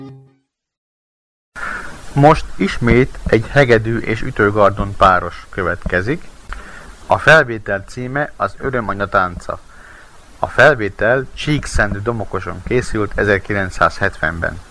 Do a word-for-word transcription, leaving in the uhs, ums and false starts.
Most ismét egy hegedű és ütőgardon páros következik. A felvétel címe az Örömanya tánca. A felvétel Csíkszentdombokoson készült ezerkilencszázhetvenben.